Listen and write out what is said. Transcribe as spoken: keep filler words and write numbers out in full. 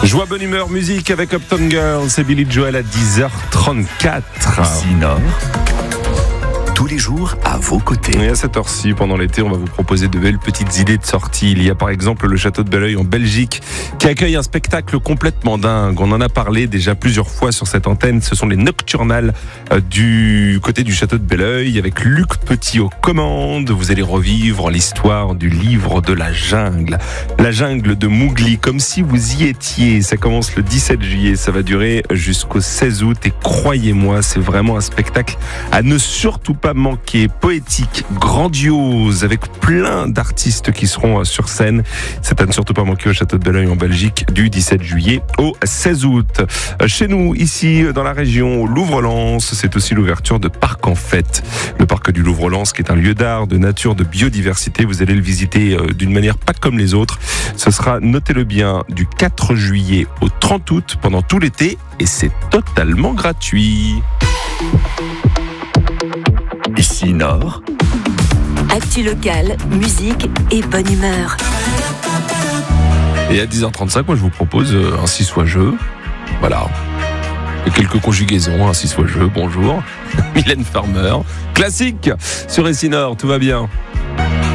Joie, bonne humeur, musique avec Uptown Girls, c'est Billy Joel à dix heures trente-quatre. Sinor, tous les jours à vos côtés. Et à cette heure-ci, pendant l'été, on va vous proposer de belles petites idées de sortie. Il y a par exemple le château de Belleuil en Belgique qui accueille un spectacle complètement dingue. On en a parlé déjà plusieurs fois sur cette antenne. Ce sont les Nocturnales du côté du château de Belleuil avec Luc Petit aux commandes. Vous allez revivre l'histoire du livre de la jungle. La jungle de Mowgli, comme si vous y étiez. Ça commence le dix-sept juillet, ça va durer jusqu'au seize août. Et croyez-moi, c'est vraiment un spectacle à ne surtout pas manquer, poétique, grandiose, avec plein d'artistes qui seront sur scène. C'est à ne surtout pas manquer au château de Belleuil en Belgique du dix-sept juillet au seize août. Chez nous, ici, dans la région, au Louvre-Lens, c'est aussi l'ouverture de Parc en Fête. Le parc du Louvre-Lens, qui est un lieu d'art, de nature, de biodiversité. Vous allez le visiter d'une manière pas comme les autres. Ce sera, notez-le bien, du quatre juillet au trente août pendant tout l'été et c'est totalement gratuit. Ici Nord, actu locale, musique et bonne humeur. Et à dix heures trente-cinq, moi je vous propose un six soit jeu. Voilà. Et quelques conjugaisons, un six soit jeu, bonjour. Mylène Farmer. Classique sur Ici Nord, tout va bien.